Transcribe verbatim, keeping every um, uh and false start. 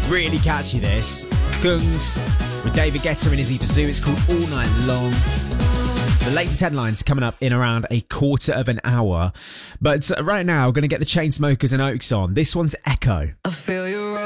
Really catchy this. Gungs with David Guetta and Izzy Pazoo. It's called All Night Long. The latest headlines coming up in around a quarter of an hour. But right now, we're going to get the Chainsmokers and Oaks on. This one's Echo. I feel you.